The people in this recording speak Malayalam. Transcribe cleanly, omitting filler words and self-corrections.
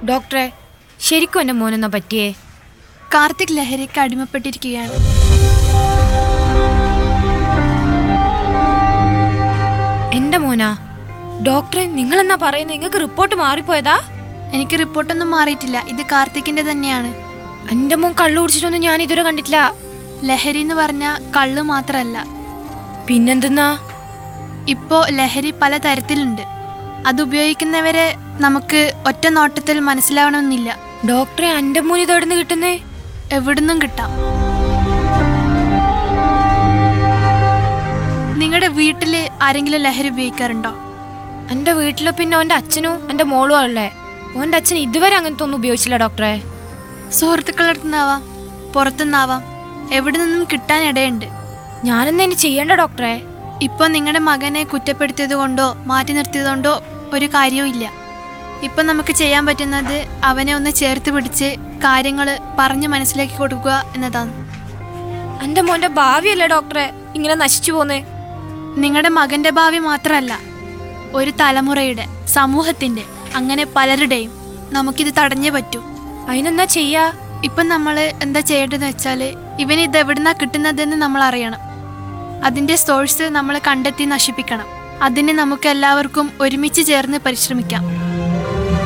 ഡോക്ടറെ, ശരിക്കും എൻ്റെ മോനെന്നാ പറ്റിയേ? കാർത്തിക് ലഹരിക്ക് അടിമപ്പെട്ടിരിക്കുകയാണ്. എൻ്റെ മോനാ? ഡോക്ടറെ, നിങ്ങളെന്നാ പറയുന്നത്? നിങ്ങൾക്ക് റിപ്പോർട്ട് മാറിപ്പോയതാ? എനിക്ക് റിപ്പോർട്ടൊന്നും മാറിയിട്ടില്ല. ഇത് കാർത്തിക്കിന്റെ തന്നെയാണ്. എൻ്റെ മോൻ കള്ളു കുടിച്ചിട്ടൊന്നും ഞാൻ ഇതുവരെ കണ്ടിട്ടില്ല. ലഹരി എന്ന് പറഞ്ഞ കള്ള് മാത്രല്ല, പിന്നെന്തെന്നാ? ഇപ്പോ ലഹരി പല തരത്തിലുണ്ട്. അത് ഉപയോഗിക്കുന്നവരെ നമുക്ക് ഒറ്റ നോട്ടത്തിൽ മനസ്സിലാവണമെന്നില്ല. ഡോക്ടറെ, എൻ്റെ മോൻ ഇതെവിടുന്ന് കിട്ടുന്നേ? എവിടുന്നും കിട്ടാം. നിങ്ങളുടെ വീട്ടില് ആരെങ്കിലും ലഹരി ഉപയോഗിക്കാറുണ്ടോ? എൻ്റെ വീട്ടില് പിന്നെ ഓൻ്റെ അച്ഛനും എൻ്റെ മോളും ഉള്ളേ. ഓൻ്റെ അച്ഛൻ ഇതുവരെ അങ്ങനത്തെ ഒന്നും ഉപയോഗിച്ചില്ല ഡോക്ടറെ. സുഹൃത്തുക്കളുടെ അടുത്തുനിന്നാവാം, പുറത്തുനിന്നാവാം, എവിടെ നിന്നും കിട്ടാനിടയുണ്ട്. ഞാനെന്നാ ഇനി ചെയ്യേണ്ട ഡോക്ടറെ? ഇപ്പോൾ നിങ്ങളുടെ മകനെ കുറ്റപ്പെടുത്തിയത് കൊണ്ടോ മാറ്റി നിർത്തിയതുകൊണ്ടോ ഒരു കാര്യവും ഇല്ല. ഇപ്പം നമുക്ക് ചെയ്യാൻ പറ്റുന്നത് അവനെ ഒന്ന് ചേർത്ത് പിടിച്ച് കാര്യങ്ങൾ പറഞ്ഞ് മനസ്സിലാക്കി കൊടുക്കുക എന്നതാണ്. എൻ്റെ മോൻ്റെ ഭാവിയല്ലേ ഡോക്ടറെ ഇങ്ങനെ നശിച്ചു പോന്നേ? നിങ്ങളുടെ മകൻ്റെ ഭാവി മാത്രമല്ല, ഒരു തലമുറയുടെ, സമൂഹത്തിൻ്റെ, അങ്ങനെ പലരുടെയും. നമുക്കിത് തടഞ്ഞേ പറ്റൂ. അതിനെന്നാ ചെയ്യാ? ഇപ്പം നമ്മൾ എന്താ ചെയ്യേണ്ടതെന്ന് വെച്ചാൽ, ഇവന് ഇത് എവിടുന്നാ കിട്ടുന്നതെന്ന് നമ്മൾ അറിയണം. അതിൻ്റെ സോഴ്സ് നമ്മൾ കണ്ടെത്തി നശിപ്പിക്കണം. അതിന് നമുക്ക് എല്ലാവർക്കും ഒരുമിച്ച് ചേർന്ന് പരിശ്രമിക്കാം.